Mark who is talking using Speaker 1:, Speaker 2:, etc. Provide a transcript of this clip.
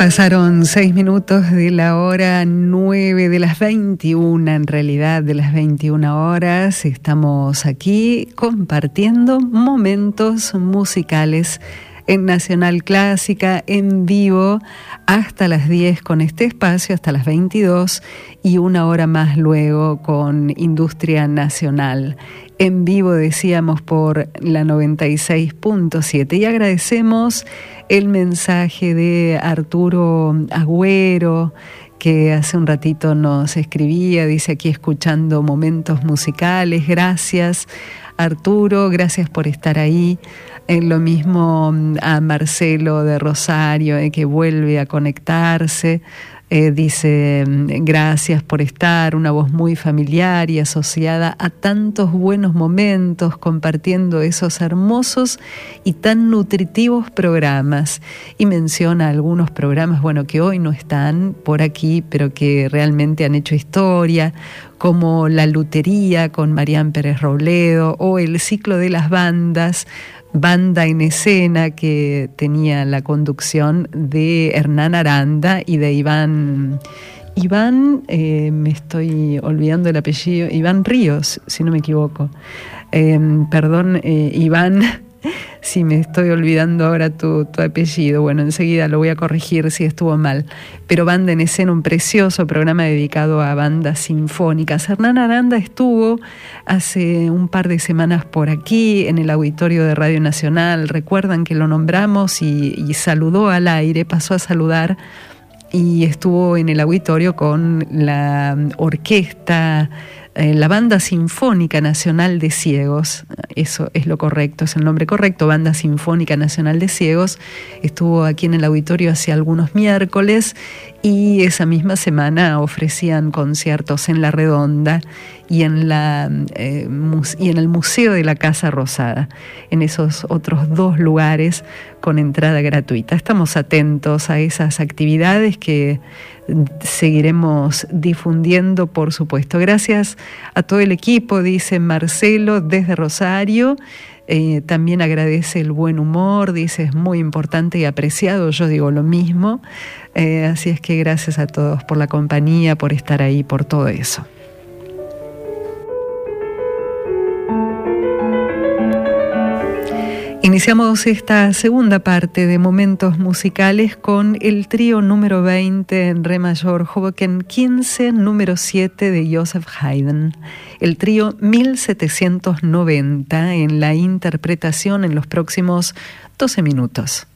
Speaker 1: Pasaron 6 minutos de la hora 9 de las 21, en realidad de las 21 horas. Estamos aquí compartiendo momentos musicales en Nacional Clásica, en vivo, hasta las 10 con este espacio, hasta las 22 y una hora más luego con Industria Nacional. En vivo, decíamos, por la 96.7. Y agradecemos el mensaje de Arturo Agüero, que hace un ratito nos escribía, dice aquí escuchando momentos musicales. Gracias, Arturo, gracias por estar ahí. Lo mismo a Marcelo de Rosario, que vuelve a conectarse. Dice, gracias por estar, una voz muy familiar y asociada a tantos buenos momentos, compartiendo esos hermosos y tan nutritivos programas. Y menciona algunos programas, bueno, que hoy no están por aquí, pero que realmente han hecho historia, como La Lutería con Marián Pérez Robledo, o El Ciclo de las Bandas, Banda en Escena, que tenía la conducción de Hernán Aranda y de Iván, me estoy olvidando el apellido, Iván Ríos, si no me equivoco. Perdón, Iván, si me estoy olvidando ahora tu apellido. Bueno, enseguida lo voy a corregir si estuvo mal. Pero Banda en Escena, un precioso programa dedicado a bandas sinfónicas. Hernán Aranda estuvo hace un par de semanas por aquí en el auditorio de Radio Nacional. Recuerdan que lo nombramos y saludó al aire, pasó a saludar y estuvo en el auditorio con la orquesta, la Banda Sinfónica Nacional de Ciegos. Eso es lo correcto, es el nombre correcto, Banda Sinfónica Nacional de Ciegos. Estuvo aquí en el auditorio hace algunos miércoles y esa misma semana ofrecían conciertos en La Redonda y en el Museo de la Casa Rosada, en esos otros 2 lugares con entrada gratuita. Estamos atentos a esas actividades que seguiremos difundiendo, por supuesto. Gracias a todo el equipo, dice Marcelo desde Rosario. También agradece el buen humor, dice es muy importante y apreciado. Yo digo lo mismo. Así es que gracias a todos por la compañía, por estar ahí, por todo eso. Iniciamos esta segunda parte de Momentos Musicales con el trío número 20 en re mayor, Hoboken 15, número 7 de Joseph Haydn. El trío 1790 en la interpretación en los próximos 12 minutos.